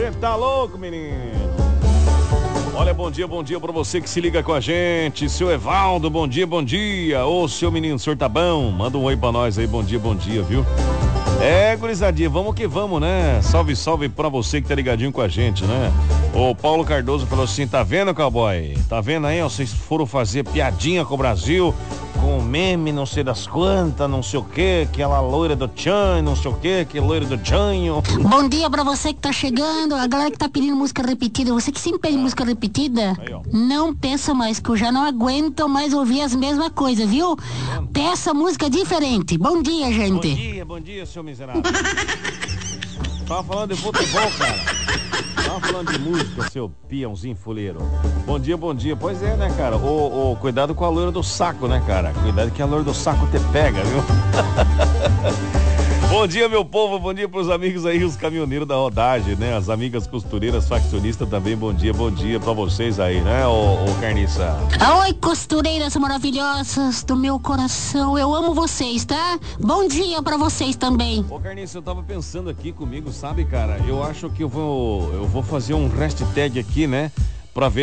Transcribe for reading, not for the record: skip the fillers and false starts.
Cê tá louco, menino? Olha, bom dia pra você que se liga com a gente. Seu Evaldo, bom dia. Ô, seu menino, o senhor tá bom? Manda um oi pra nós aí, bom dia, viu? Gurizadinha, vamos que vamos, né? Salve pra você que tá ligadinho com a gente, né? O Paulo Cardoso falou assim, tá vendo, cowboy? Tá vendo aí, ó, vocês foram fazer piadinha com o Brasil, com meme, não sei das quantas, não sei o que, aquela loira do Tchan, não sei o que loira do Tchanho. Bom dia pra você que tá chegando, a galera que tá pedindo música repetida, você que sempre pede música repetida, aí, não peça mais, que eu já não aguento mais ouvir as mesmas coisas, viu? Peça música diferente. Bom dia, gente. Bom dia, seu miserável. Tava falando de futebol, cara. Tava falando de música, seu peãozinho fuleiro. Bom dia. Pois é, né, cara? Cuidado com a loira do saco, né, cara? Cuidado que a loira do saco te pega, viu? Bom dia, meu povo. Bom dia pros amigos aí, os caminhoneiros da rodagem, né? As amigas costureiras, faccionistas também. Bom dia pra vocês aí, né, ô Carniça? Oi, costureiras maravilhosas do meu coração. Eu amo vocês, tá? Bom dia pra vocês também. Ô, Carniça, eu tava pensando aqui comigo, sabe, cara? Eu acho que eu vou fazer um hashtag aqui, né? Pra ver